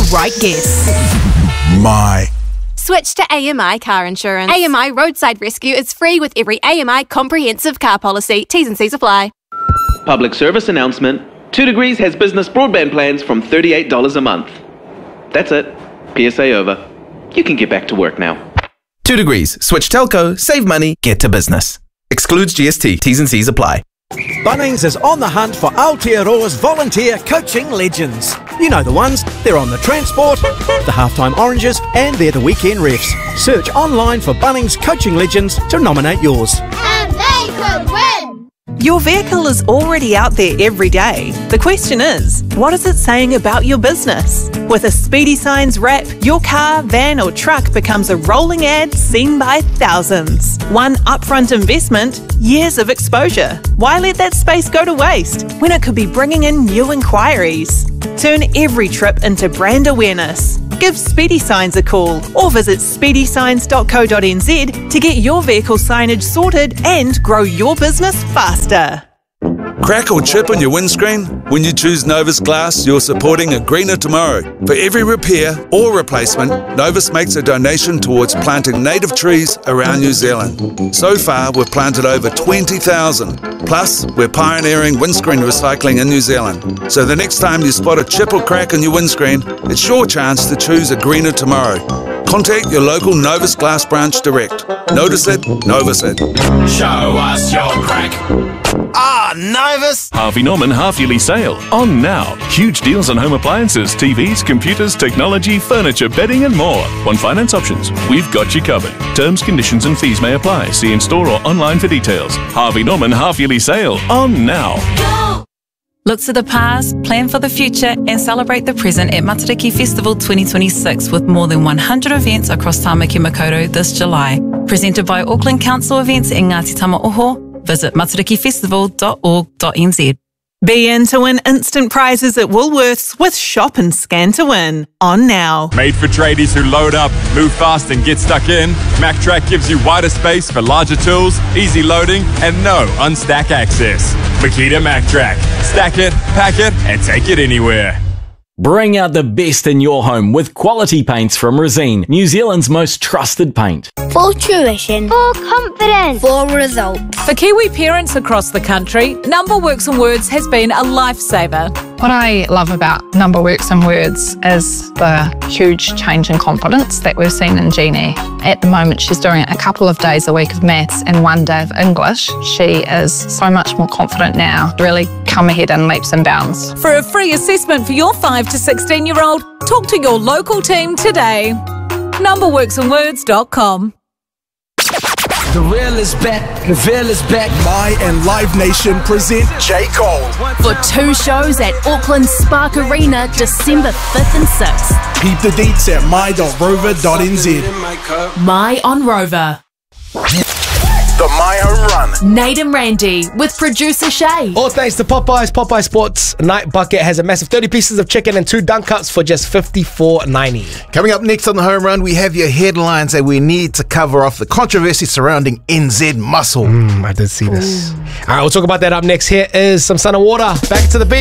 right guess. Switch to AMI car insurance. AMI Roadside Rescue is free with every AMI comprehensive car policy. T's and C's apply. Public service announcement. 2 Degrees has business broadband plans from $38 a month. That's it. PSA over. You can get back to work now. 2 Degrees. Switch telco, save money, get to business. Excludes GST. T's and C's apply. Bunnings is on the hunt for Aotearoa's volunteer coaching legends. You know the ones. They're on the transport, the halftime oranges, and they're the weekend refs. Search online for Bunnings coaching legends to nominate yours. And they could win! Your vehicle is already out there every day. The question is, what is it saying about your business? With a Speedy Signs wrap, your car, van or truck becomes a rolling ad seen by thousands. One upfront investment, years of exposure. Why let that space go to waste when it could be bringing in new inquiries? Turn every trip into brand awareness. Give Speedy Signs a call or visit speedysigns.co.nz to get your vehicle signage sorted and grow your business faster. Crack or chip on your windscreen? When you choose Novus Glass, you're supporting a greener tomorrow. For every repair or replacement, Novus makes a donation towards planting native trees around New Zealand. So far, we've planted over 20,000. Plus, we're pioneering windscreen recycling in New Zealand. So the next time you spot a chip or crack on your windscreen, it's your chance to choose a greener tomorrow. Contact your local Novus Glass branch direct. Notice it, Novus it. Show us your crack. Novus! Harvey Norman half-yearly sale. On now. Huge deals on home appliances, TVs, computers, technology, furniture, bedding and more. On finance options, we've got you covered. Terms, conditions and fees may apply. See in store or online for details. Harvey Norman half-yearly sale. On now. Go! Look to the past, plan for the future and celebrate the present at Matariki Festival 2026 with more than 100 events across Tāmaki Makaurau this July. Presented by Auckland Council Events and Ngāti Tamaoho. Visit matarikifestival.org.nz. Be in to win instant prizes at Woolworths with Shop and Scan to Win. On now. Made for tradies who load up, move fast and get stuck in, MacTrack gives you wider space for larger tools, easy loading and no unstack access. Makita MacTrack. Stack it, pack it and take it anywhere. Bring out the best in your home with quality paints from Resene, New Zealand's most trusted paint. For tuition. For confidence. For results. For Kiwi parents across the country, Number Works and Words has been a lifesaver. What I love about Number Works and Words is the huge change in confidence that we've seen in Jeannie. At the moment, she's doing a couple of days a week of maths and 1 day of English. She is so much more confident now, really come ahead in leaps and bounds. For a free assessment for your 5 to 16-year-old, talk to your local team today. NumberWorksandWords.com. The Real is back. The Real is back. My and Live Nation present J. Cole. For 2 shows at Auckland Spark Arena, December 5th and 6th. Keep the deets at my.rover.nz. My on Rover. The My Home Run. Nate and Randy with producer Shay. All thanks to Popeyes. Popeye Sports Night Bucket has a massive 30 pieces of chicken and 2 dunk cups for just $54.90. Coming up next on the Home Run, we have your headlines that we need to cover off the controversy surrounding NZ Muscle. I did see this. All right, we'll talk about that up next. Here is some Sun and Water. Back to the beat.